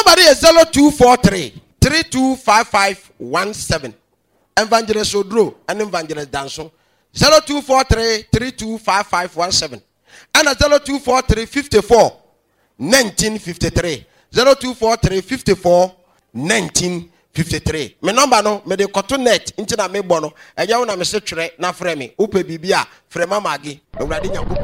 number is 0243 325517. Evangelist Odro and Evangelist Danson. 0243 325517. And 0243 54 1953. 0243 54 1953. My number no, me de koto net into na me bono. Eya una me se twere na frɛ me. Upe bibia frɛ mama gi. Ewurade nyankopɔ.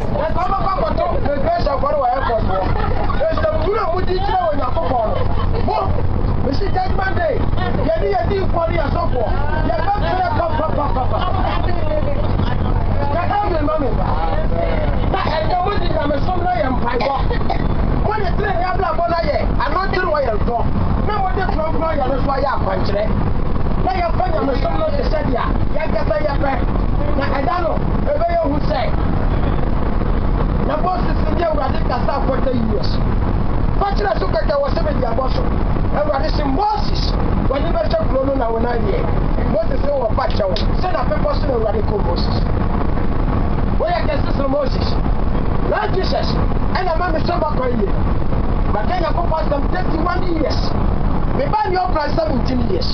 Jesus, and I'm a summer crazy. But then I put them 31 years. We buy your price 17 years.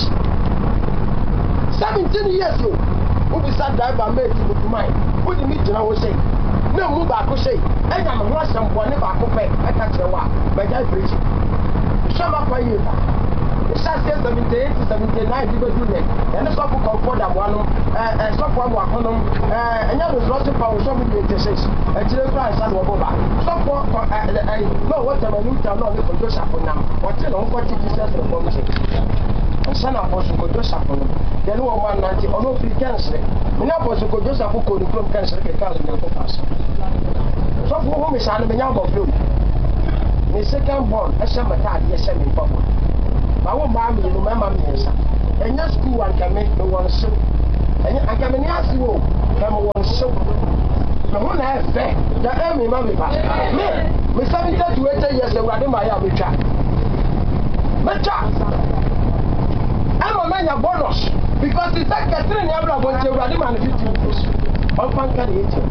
17 years ago, who be sat there by me to mine. Who the meeting I was saying? No move back to say, and I'm a Russian one if I compare. I can't say what, but I preach. Summer for you. The shot says 78 to 79 people do that. And the shop will comfort that one, and stop one walk on them, and you was lots of power, so many interest. And children cry, son of Boba. Stop for I know what I'm a new town on the control for now. What you know, what you said for the music. And son of us who go just up on them. Then 190 or no free cancer. Minapos who go just up who could come cancer a thousand young pass. So for whom is an Minabo blue. My second born, a summer time, yes, I'm in public. I won't buy me, remember me, and your school I can make no one so. And I can ask you, I'm one so. The one I have fair, the enemy, mammy, me 70 to 80 years ago, I did my army track. But I'm a man of bonus because it's like a train every one to run man 15 years. I'll find it.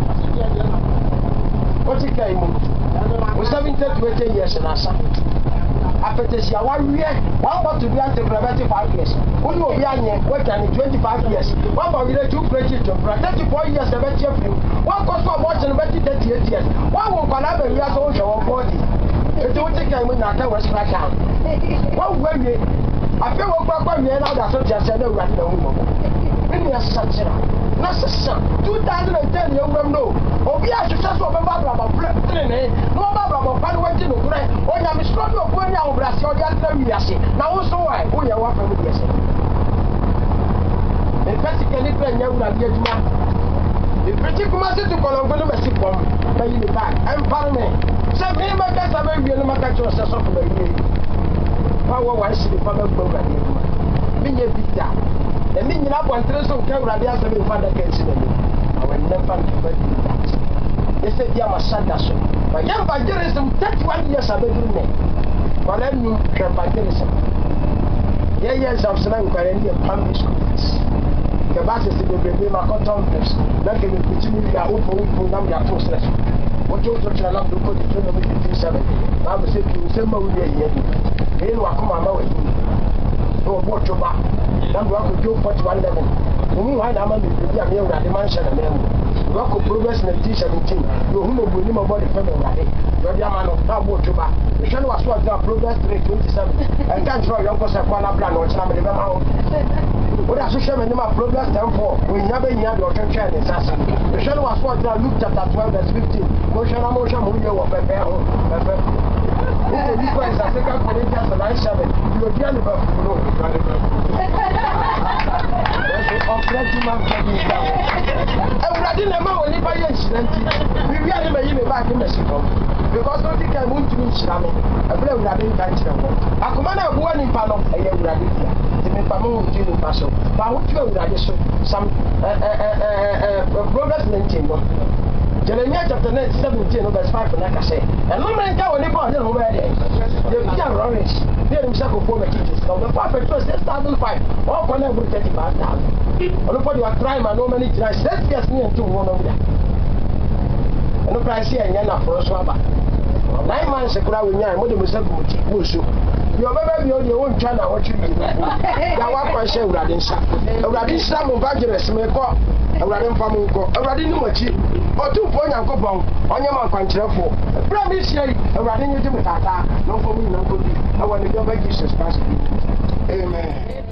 What you came with 70 to 80 years and I said. After this year, 1 year, one got to be until 25 years. Who will be on 25 years? One got to preach it to 34 years, 70 years. One cost for watching 38 years. One will collaborate with your social body. It will take time when I tell us back down. One way, I feel what Papa made out of such as I know right now. When you are such a son, 2010, you will know. Or be a successful member of a friend, no member of a family to the bread, or you are strong of when you are Brazil, you are now also why, who you are from the yes. In fact, you can live in your man. The pretty commander to Colombo, Mexico, by you back, and Parliament. Some members are very good, no matter yourself of the year. Power wise, the father program. Mean a big down. The meaning up on Treson Camera, the other father can see them. I will never do that. They said, Yama Sanderson. My young evangelism, 31 years I've been doing it. But I'm new evangelism. Years of Salang Parendia primary school. The basis of the baby, my cotton dress. Not in the Pichini, I open number of posters. What you told you, I'm going to put it in 57. I was saying, you send me here. You know, I come out with you. No, what you back. Number one could do 41 level. Who I am the mansion and then rock of progress in 17. You who know about the family. You're the man of Tabo Juba. The show was what progress 327. And can't draw your person for a plan or some of them out. What I should show me progress 10-4. We never had your church and assassin. The show was what Luke chapter 12 verse 15. Motion, who you were prepared. Okay, this one is a second Corinthians 9:7. You are the other I didn't know any by incident. We really made him back in Mexico because don't think I want to meet Shami. I believe that in Canada. I command a one in Palo, a young Radicia. The Mipamo to the Paso. But I want to go with some progress 19. Jeremiah chapter 17, verse 5, like I say. And no man can only go over there. The young Rollins, near himself before the teachers. Now, the prophet was 6,005, all connected with 35,000. Look what you are trying, and no many tries. Let's get me into one of them. And look, I see a yana for a swabber. now 9 months kura we nya mo de mo se ko ti mo so yo baba bi o de won twa na wo twi ya wa kwa she urade nsa mo evangelist me ko urade mfa mo ko urade ni mo chi otu po nyankopon onye ma kwankyerefo bra mi sia yi urade nyi di mo tata no fo mu na ko bi I want to go back Jesus Christ. Amen.